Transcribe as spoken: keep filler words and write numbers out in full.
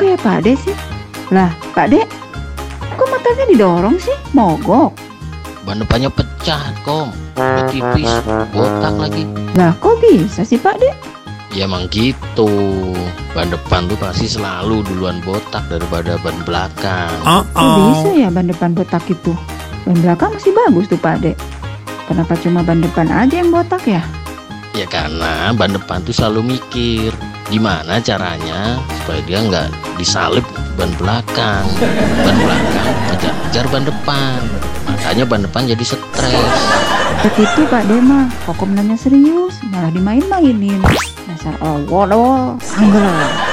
ya Pak De sih? Lah Pak De, kok motornya didorong sih? Mogok. Ban depannya pecah, Kom. Udah tipis, botak lagi. Lah kok bisa sih Pak De? Ya emang gitu. Ban depan tuh pasti selalu duluan botak daripada ban belakang. Kok bisa ya ban depan botak itu? Ban belakang masih bagus tuh Pak De. Kenapa cuma ban depan aja yang botak ya? Ya karena ban depan tuh selalu mikir gimana caranya supaya dia nggak disalip ban belakang. Ban belakang ngejar-ngejar ban depan, makanya ban depan jadi stres. Begitu Pak De mah, Kokom nanya serius, malah dimain-mainin. Dasar awal-awal, anggar.